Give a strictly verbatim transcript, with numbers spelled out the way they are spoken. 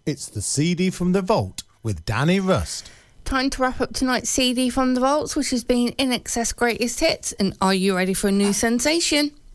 It's the C D from the Vault with Danny Rust. Time to wrap up tonight's C D from the Vaults, which has been In Excess Greatest Hits. And are you ready for a new sensation?